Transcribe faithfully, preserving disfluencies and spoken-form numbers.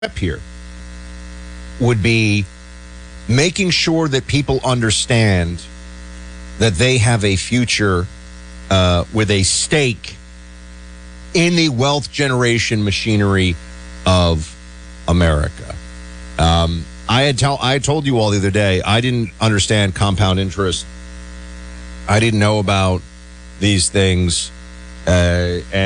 step here would be making sure that people understand that they have a future uh, with a stake in the wealth generation machinery of America. Um, I had tell I told you all the other day, I didn't understand compound interest. I didn't know about these things. Uh, and